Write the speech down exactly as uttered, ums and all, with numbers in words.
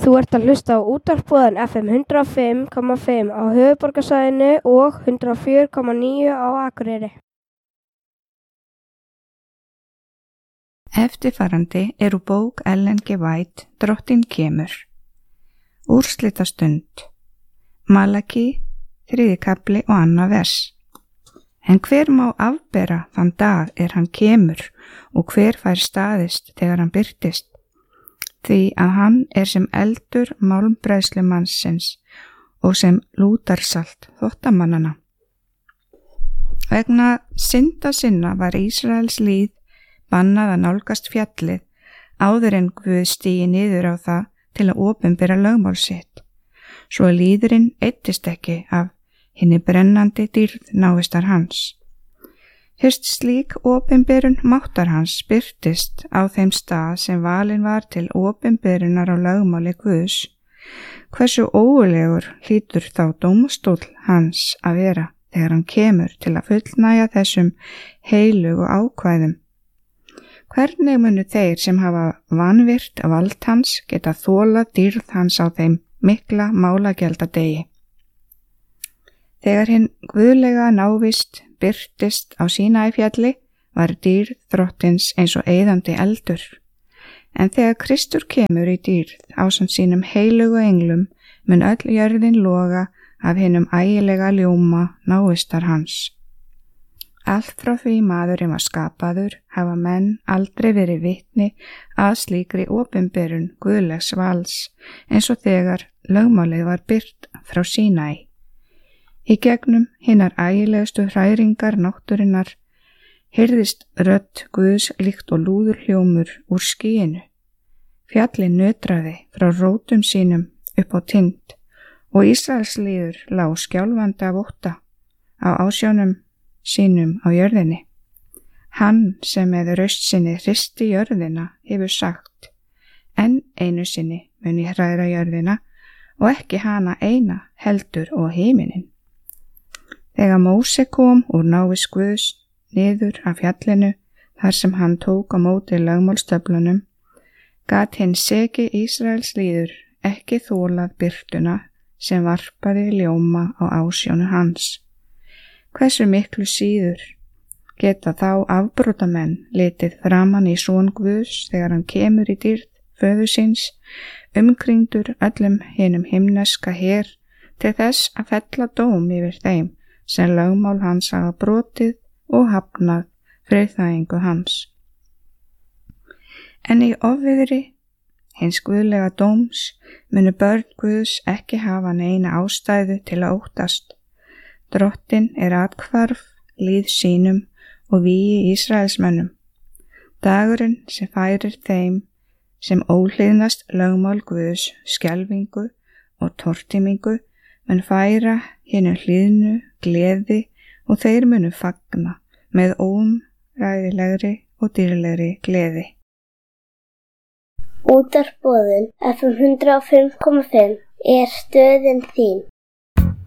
Þú ert að hlusta á útvarpsboðan F M hundrað og fimm komma fimm á höfuðborgarsvæðinu og hundrað og fjögur komma níu á Akureyri. Eftirfarandi eru bók Ellen G. White, Drottinn kemur. Úrslitastund. Malaki, þriðji kafli og annað vers. En hver má afbera þann dag er hann kemur og hver fær staðist þegar hann birtist? Því að hann er sem eldur málmbræðslumannsins og sem lútarsalt þvottamannanna. Vegna synda sinna var Ísraels líð bannað að nálgast fjallið áður en Guð stigi niður á það til að opinbera lögmál sitt, svo að líðurinn eyddist ekki af hinni brennandi dýrð návistar hans. Fyrst slík opinberun máttar hans birtist á þeim stað sem valinn var til opinberunar á lögmáli Guðs, hversu ógulegur hlýtur þá dómstóll hans að vera þegar hann kemur til að fullnægja þessum heilugu ákvæðum. Hvernig munu þeir sem hafa vanvirt vald hans geta þolað dýrð hans á þeim mikla málagjaldadegi? Þegar hinn guðlega návist birtist á Sínaífjalli var dýrð Drottins eins og eyðandi eldur. En þegar Kristur kemur í dýrð ásamt sínum heilugu englum mun öll jörðin loga af hinum ægilega ljóma návistar hans. Allt frá því maðurinn var skapaður hafa menn aldrei verið vitni að slíkri opinberun guðlegs vals eins og þegar lögmálið var birt frá Sínaí. Í gegnum hinnar ægilegustu hræringar náttúrinnar heyrðist rödd Guðs líkt og lúður hljómur úr skýinu. Fjallið nötraði frá rótum sínum upp á tind og Ísraelslíður lá skjálfandi af ótta á ásjónum sínum á jörðinni. Hann sem með raust sinni hristi jörðina hefur sagt: enn einu sinni mun ég hræra jörðina og ekki hana eina heldur og himinin. Þegar Móse kom úr návist Guðs niður af fjallinu þar sem hann tók á móti lögmálstöflunum, gat hinn seki Ísraels líður ekki þolað birtuna sem varpaði ljóma á ásjónu hans. Hversu miklu síður geta þá afbrotamenn litið framan í son Guðs þegar hann kemur í dýrð föður síns, umkringdur öllum hinum himneska her til þess að fella dóm yfir þeim sem lögmál hans hafa brotið og hafnað friðþægingu hans. En í ofviðri hins guðlega dóms munu börn Guðs ekki hafa neina ástæðu til að óttast. Drottinn er athvarf líð sínum og vígi Ísraelsmönnum. Dagurinn sem færir þeim sem óhlýðnast lögmál Guðs skelfingu og tortímingu mun færa hinu hlýðnu gleði og þeir munu fagna með óumræðilegri og dýrlegri gleði. Útvarpsboðun F M hundrað og fimm komma fimm er stöðin þín.